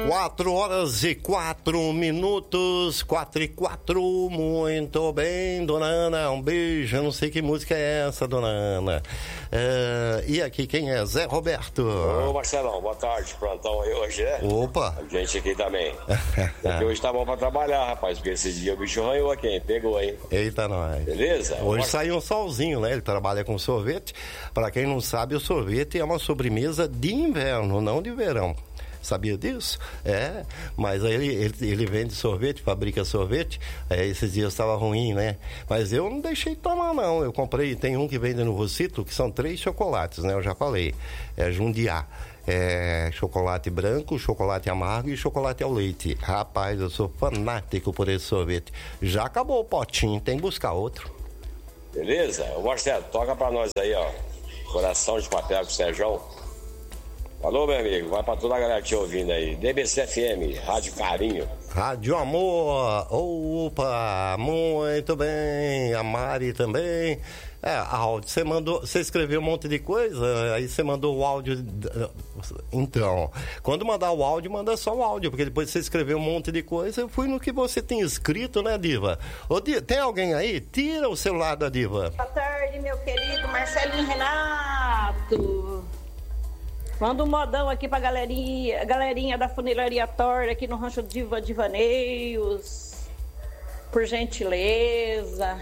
4h04, 4h04, muito bem, dona Ana, um beijo, eu não sei que música é essa, dona Ana. E aqui quem é? Zé Roberto. Ô Marcelão, boa tarde, plantão aí hoje, né? Opa. A gente aqui também. Porque hoje tá bom pra trabalhar, rapaz, porque esse dia o bicho arranhou aqui, hein? Pegou, hein? Eita, nós. Beleza? Hoje saiu um solzinho, né? Ele trabalha com sorvete. Pra quem não sabe, o sorvete é uma sobremesa de inverno, não de verão. Sabia disso? É, mas aí ele vende sorvete, fabrica sorvete. Esses dias estava ruim, né? Mas eu não deixei de tomar, não. Eu comprei, tem um que vende no Rosito, que são 3 chocolates, né? Eu já falei. É Jundiá. É chocolate branco, chocolate amargo e chocolate ao leite. Rapaz, eu sou fanático por esse sorvete. Já acabou o potinho, tem que buscar outro. Beleza? Ô Marcelo, toca pra nós aí, ó. Coração de papel com o Sérgio. Alô, meu amigo, vai pra toda a galera te ouvindo aí. DBC FM, Rádio Carinho. Rádio Amor, opa, muito bem, a Mari também. Áudio, você escreveu um monte de coisa, aí você mandou o áudio. Então, quando mandar o áudio, manda só o áudio, porque depois você escreveu um monte de coisa, eu fui no que você tem escrito, né, Diva? Ô, Tem alguém aí? Tira o celular da Diva. Boa tarde, meu querido Marcelinho Renato. Manda um modão aqui pra galerinha da Funilaria Torre aqui no Rancho Divaneios. Por gentileza.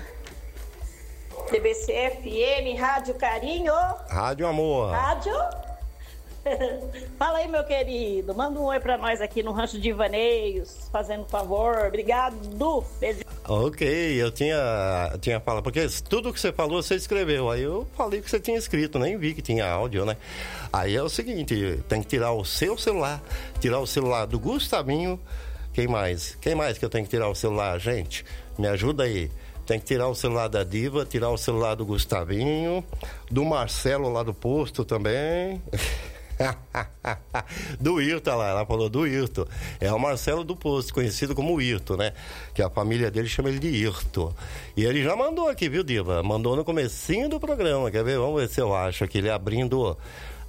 TBC FM, Rádio Carinho. Rádio Amor. Rádio? Fala aí, meu querido. Manda um oi pra nós aqui no Rancho Divaneios. Fazendo favor. Obrigado. Beijo. Ok, eu tinha falado, porque tudo que você falou, você escreveu. Aí eu falei que você tinha escrito, nem vi que tinha áudio, né? Aí é o seguinte, tem que tirar o seu celular, tirar o celular do Gustavinho. Quem mais? Quem mais que eu tenho que tirar o celular, gente? Me ajuda aí. Tem que tirar o celular da Diva, tirar o celular do Gustavinho, do Marcelo lá do posto também. Do Irto, ela falou do Irto. É o Marcelo do Posto, conhecido como Irto, né? Que a família dele chama ele de Irto. E ele já mandou aqui, viu, Diva? Mandou no comecinho do programa, quer ver? Vamos ver se eu acho aqui, ele abrindo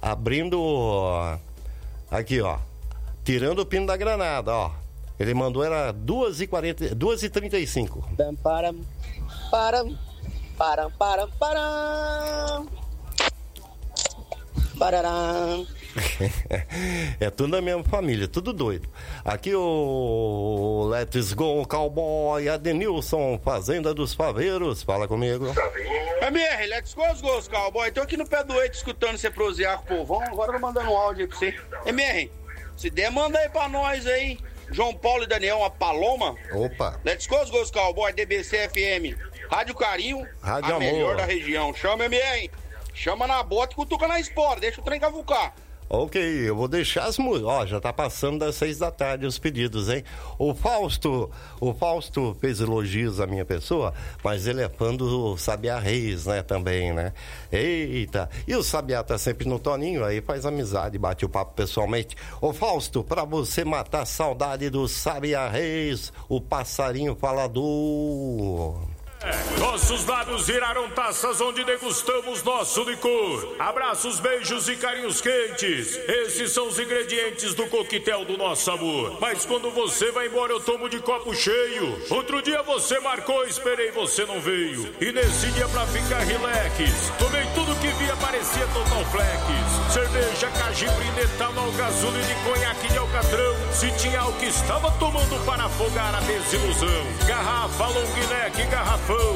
aqui, ó, tirando o pino da granada, ó. Ele mandou, era 2h35. É tudo da mesma família, tudo doido. Aqui o Let's Go Cowboy, Adenilson, Fazenda dos Faveiros, fala comigo. MR, Let's Go Cowboy, tô aqui no pé do eito escutando você prosear com o povão, agora eu tô mandando um áudio aí pra você. MR, se der, manda aí pra nós aí, João Paulo e Daniel, uma Paloma. Opa. Let's Go Cowboy, DBC FM, Rádio Carinho, Rádio a Amor. Melhor da região. Chama, MR, chama na bota e cutuca na espora, deixa o trem cavucar. Ok, eu vou deixar as músicas. Ó, já tá passando das 6 da tarde os pedidos, hein? O Fausto fez elogios à minha pessoa, mas ele é fã do Sabiá Reis, né, também, né? Eita! E o Sabiá tá sempre no Toninho, aí faz amizade, bate o papo pessoalmente. Ô Fausto, pra você matar a saudade do Sabiá Reis, o passarinho falador. Nossos lábios viraram taças onde degustamos nosso licor. Abraços, beijos e carinhos quentes. Esses são os ingredientes do coquetel do nosso amor. Mas quando você vai embora eu tomo de copo cheio. Outro dia você marcou, esperei, você não veio. E nesse dia pra ficar relax, tomei tudo que via, parecia Total Flex. Cerveja, cajibre, etanol, gasolina e conhaque de alcatrão. Se tinha algo que estava tomando para afogar a desilusão. Garrafa, long neck, garrafão.